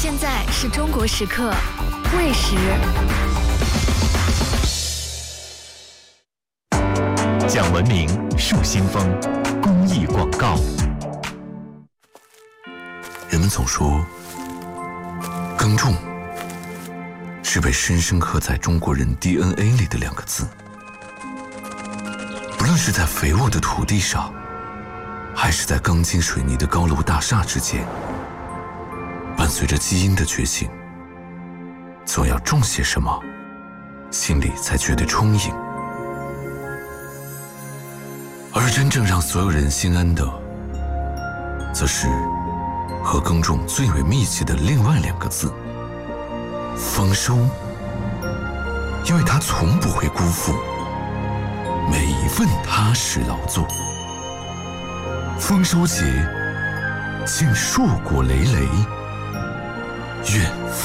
现在是中国时刻，魏时。 讲文明树新风，公益广告。 人们总说，耕种是被深深刻在中国人 DNA 里的两个字。不论是在肥沃的土地上，还是在钢筋水泥的高楼大厦之间，伴随着基因的觉醒，总要种些什么，心里才觉得充盈。而真正让所有人心安的，则是和耕种最为密切的另外两个字——丰收。因为它从不会辜负每一份踏实劳作。丰收节，敬硕果累累，愿